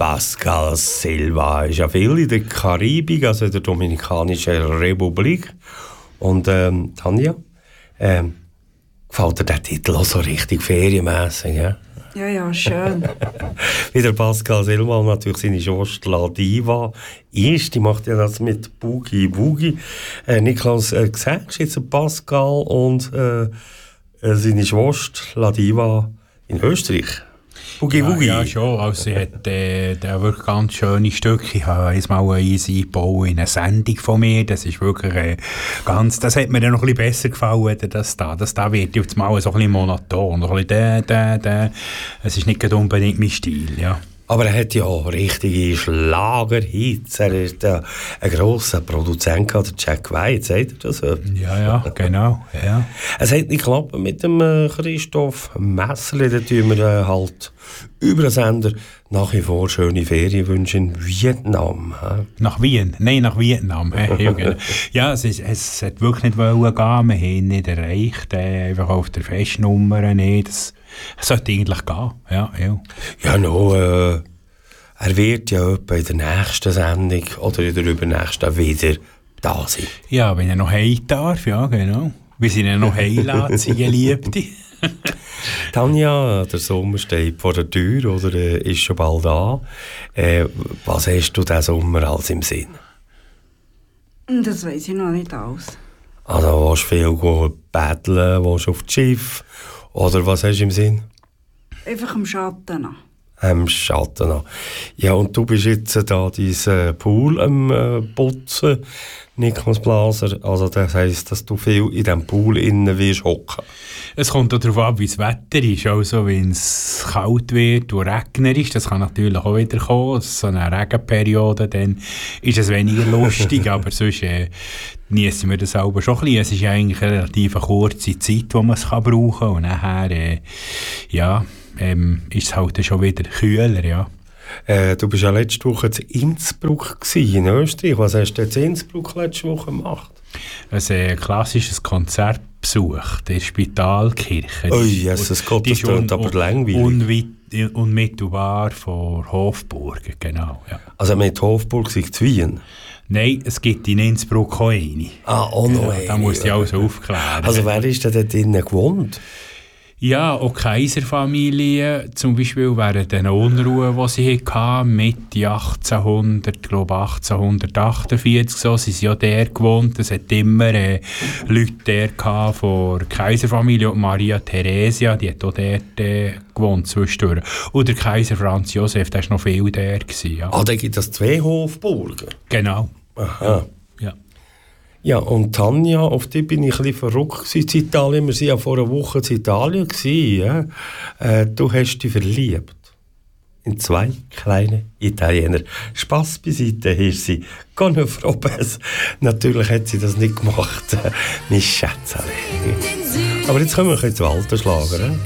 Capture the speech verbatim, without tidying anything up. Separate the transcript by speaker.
Speaker 1: Pascal Silva ist ja viel in der Karibik, also in der Dominikanischen Republik. Und ähm, Tanja, ähm, gefällt dir der Titel auch so richtig ferienmässig? Ja,
Speaker 2: ja, ja, schön.
Speaker 1: Wie der Pascal Silva und natürlich seine Schwester La Diva ist, die macht ja das mit Boogie Woogie. Äh, Niklas, äh, sagst du jetzt Pascal und äh, seine Schwester La Diva in Österreich? Boogie Woogie.
Speaker 3: Ja, ja, schon. Also, sie hat äh, wirklich ganz schöne Stücke. Ich habe einmal eins eingebaut in eine Sendung von mir. Das ist wirklich äh, ganz... Das hat mir dann noch ein bisschen besser gefallen, das da. Das da wird jetzt mal so ein bisschen monoton. So ein bisschen da, da, da. Es ist nicht unbedingt mein Stil, ja.
Speaker 1: Aber er hat ja auch richtige Schlagerhits. Er ist äh, ein grosser Produzent, der Jack White, sagt er das?
Speaker 3: Ja, ja, genau. Ja.
Speaker 1: Es hat nicht geklappt mit dem äh, Christoph Messerli. Da tun wir äh, halt über den Sender nach wie vor schöne Ferienwünsche in Vietnam. He?
Speaker 3: Nach Wien? Nein, nach Vietnam. Ja, es, ist, es hat wirklich nicht wollen gehen. Wir haben ihn nicht erreicht. Äh, einfach auf der Festnummer nicht. Das, es sollte eigentlich gehen. Ja, ja.
Speaker 1: Ja, no, äh, er wird ja bei der nächsten Sendung oder in der übernächsten wieder da sein.
Speaker 3: Ja, wenn er noch heim darf, ja, genau. Wir sind ja noch heimladen, sie Geliebte.
Speaker 1: Tanja, der Sommer steht vor der Tür oder äh, ist schon bald da. Äh, was hast du diesen Sommer als im Sinn?
Speaker 2: Das weiss ich noch nicht alles.
Speaker 1: Also willst du viel betteln, willst du auf das Schiff oder was hast du im Sinn?
Speaker 2: Einfach am Schatten noch.
Speaker 1: Am Schatten noch. Ja, und du bist jetzt äh, da diesen Pool am äh, Putzen, Niklas Blaser. Also das heisst, dass du viel in diesem Pool innen wirst hocken.
Speaker 3: Es kommt auch darauf an, wie das Wetter ist. Also wenn es kalt wird und regnet ist, das kann natürlich auch wieder kommen. So eine Regenperiode, dann ist es weniger lustig. Aber sonst äh, geniessen wir das selber schon ein bisschen. Es ist eigentlich eine relativ kurze Zeit, die man es kann brauchen kann. Und nachher äh, ja, ähm, ist es halt schon wieder kühler, ja.
Speaker 1: Äh, du bist ja letzte Woche in Innsbruck gewesen, in Österreich. Was hast du in Innsbruck letzte Woche gemacht?
Speaker 3: Ein äh, klassisches Konzert besucht, der Spitalkirche.
Speaker 1: Oh Jesus Gott, das klingt aber langweilig.
Speaker 3: Unweit, unmittelbar vor Hofburg, genau. Ja.
Speaker 1: Also mit Hofburg sich zu Wien?
Speaker 3: Nein, es gibt in Innsbruck auch eine.
Speaker 1: Ah, auch noch eine.
Speaker 3: Da musst du alles aufklären.
Speaker 1: Also wer ist denn da drinnen gewohnt?
Speaker 3: Ja, auch Kaiserfamilie, zum Beispiel während der Unruhe, die sie hatten, Mitte achtzehnhundert, ich glaube achtzehnhundertachtundvierzig, so, sie sind ja der gewohnt. Es hat immer äh, Leute der von der Kaiserfamilie und Maria Theresia, die hat auch dort äh, gewohnt zwischendurch. Und der Kaiser Franz Josef, der war noch viel der. Gewesen, ja.
Speaker 1: Ah, da gibt es zwei Hofburgen?
Speaker 3: Genau.
Speaker 1: Aha.
Speaker 3: Ja.
Speaker 1: Ja, und Tanja, auf die bin ich ein bisschen verrückt in Italien. Wir waren ja vor einer Woche in Italien. Ja? Äh, du hast dich verliebt in zwei kleine Italiener. Spass beiseite ist sie. Keine Frobes. Natürlich hat sie das nicht gemacht, äh, mein Schätzchen. Aber jetzt kommen wir zu alten Schlager.